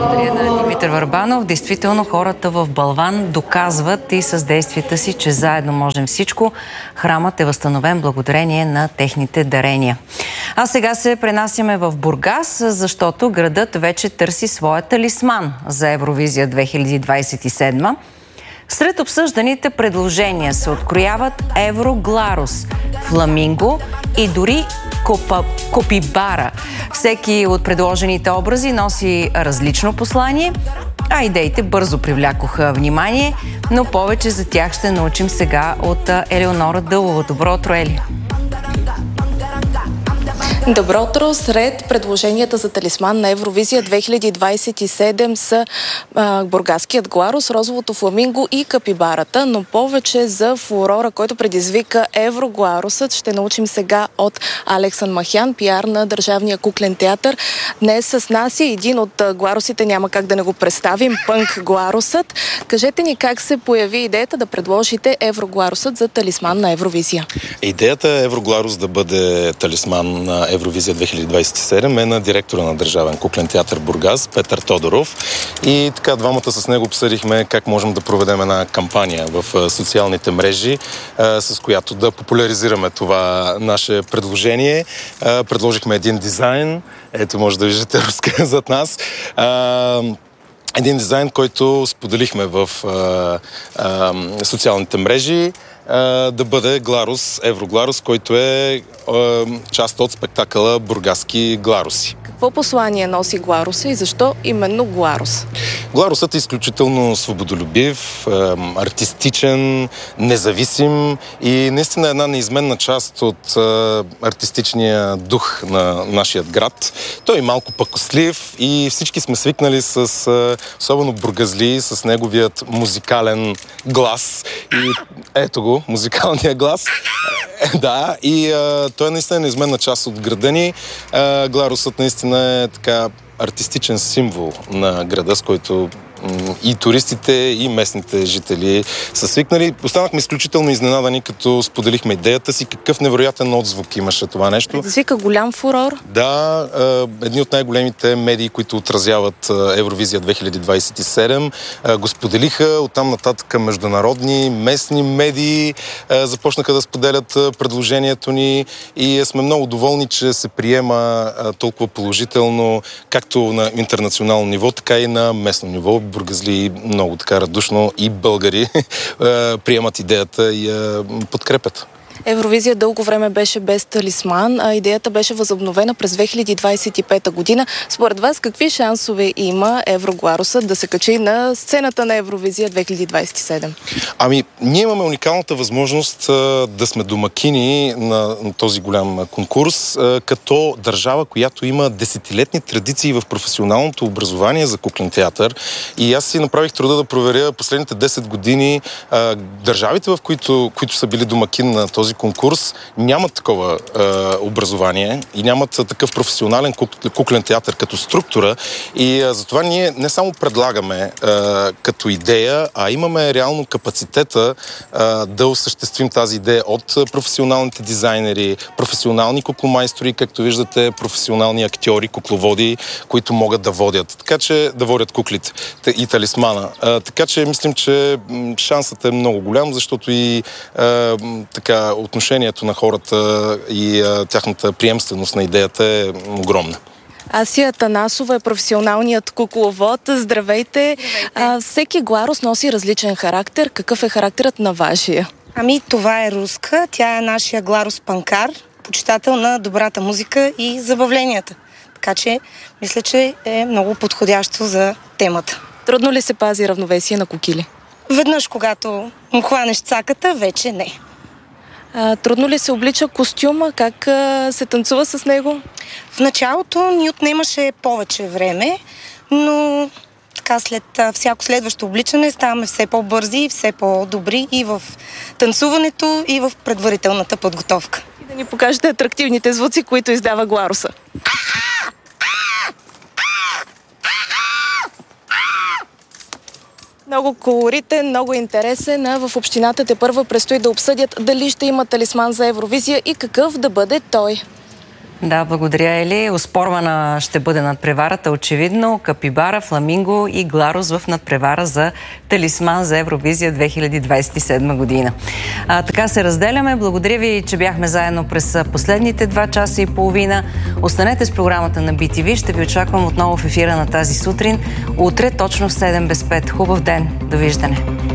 Благодаря на Димитър Върбанов. Действително хората в Балван доказват и с действията си, че заедно можем всичко. Храмът е възстановен благодарение на техните дарения. А сега се пренасяме в Бургас, защото градът вече търси своя талисман за Евровизия 2027. Сред обсъжданите предложения се открояват Еврогларус, Фламинго и дори Копибара. Всеки от предложените образи носи различно послание, а идеите бързо привлякоха внимание, но повече за тях ще научим сега от Елеонора Дълова. Добро утро, Ели! Добро утро! Сред предложенията за талисман на Евровизия 2027 са бургаският гларус, розовото фламинго и капибарата, но повече за фурора, който предизвика Еврогларусът, ще научим сега от Александър Махян, пиар на Държавния куклен театър. Днес с нас е един от гларусите, няма как да не го представим, пънк гларусът. Кажете ни как се появи идеята да предложите Еврогларусът за талисман на Евровизия. Идеята е Еврогларус да бъде талисман на Евровизия 2027 е на директора на Държавен куклен театър Бургас, Петър Тодоров. И така двамата с него обсъдихме как можем да проведем една кампания в социалните мрежи, с която да популяризираме това наше предложение. Предложихме един дизайн. Ето, може да виждате руска зад нас. Един дизайн, който споделихме в социалните мрежи, да бъде Гларус, Еврогларус, който е част от спектакъла Бургаски гларуси. Какво послание носи гларуса и защо именно гларус? Гларусът е изключително свободолюбив, артистичен, независим и наистина една неизменна част от артистичния дух на нашия град. Той е малко пакослив и всички сме свикнали с, особено бургазли, с неговият музикален глас. И ето го, музикалния глас. Да, и той е наистина неизменна част от града ни. Гларусът наистина е така артистичен символ на града, с който и туристите, и местните жители са свикнали. Останахме изключително изненадани, като споделихме идеята си. Какъв невероятен отзвук имаше това нещо. Предизвика голям фурор. Да, едни от най-големите медии, които отразяват Евровизия 2027, го споделиха. Оттам нататък международни, местни медии започнаха да споделят предложението ни и сме много доволни, че се приема толкова положително, както на интернационално ниво, така и на местно ниво. Бургазли много така радушно и българи приемат идеята и я подкрепят. Евровизия дълго време беше без талисман, а идеята беше възобновена през 2025 година. Според вас, какви шансове има Еврогларусът да се качи на сцената на Евровизия 2027? Ами, ние имаме уникалната възможност да сме домакини на този голям конкурс, като държава, която има десетилетни традиции в професионалното образование за куклен театър. И аз си направих труда да проверя последните 10 години държавите, в които са били домакин на този конкурс, нямат такова образование и нямат такъв професионален куклен театър като структура и затова ние не само предлагаме като идея, а имаме реално капацитета да осъществим тази идея от професионалните дизайнери, професионални кукломайстори, както виждате, професионални актьори, кукловоди, които могат да водят. Така че да водят куклите и талисмана. Така че мислим, че шансът е много голям, защото и така отношението на хората и тяхната приемственост на идеята е огромна. Асия Атанасова е професионалният кукловод. Здравейте! Всеки гларус носи различен характер. Какъв е характерът на вашия? Ами, това е руска. Тя е нашия гларус панкар, почитател на добрата музика и забавленията. Така че, мисля, че е много подходящо за темата. Трудно ли се пази равновесие на кукили? Веднъж, когато му хванеш цаката, вече не. Трудно ли се облича костюма? Как се танцува с него? В началото ни отнемаше повече време, но така след всяко следващо обличане ставаме все по-бързи и все по-добри и в танцуването, и в предварителната подготовка. И да ни покажете атрактивните звуци, които издава гларуса. Много колоритен, много интересен, а в общината тепърва предстои да обсъдят дали ще има талисман за Евровизия и какъв да бъде той. Да, благодаря, Ели. Оспорвана ще бъде надпреварата, очевидно. Капибара, Фламинго и Гларус в надпревара за талисман за Евровизия 2027 година. Така се разделяме. Благодаря ви, че бяхме заедно през последните 2 часа и половина. Останете с програмата на BTV. Ще ви очаквам отново в ефира на тази сутрин. Утре точно в 7 без 5. Хубав ден. Довиждане.